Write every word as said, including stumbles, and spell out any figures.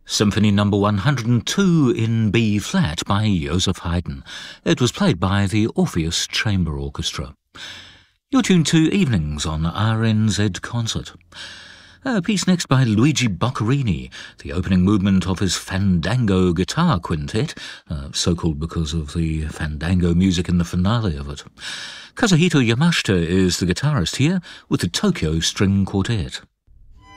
Symphony Number one hundred two in B-flat by Joseph Haydn. It was played by the Orpheus Chamber Orchestra. You're tuned to Evenings on R N Z Concert. A piece next by Luigi Boccherini, the opening movement of his Fandango Guitar Quintet, uh, so-called because of the Fandango music in the finale of it. Kazuhito Yamashita is the guitarist here with the Tokyo String Quartet.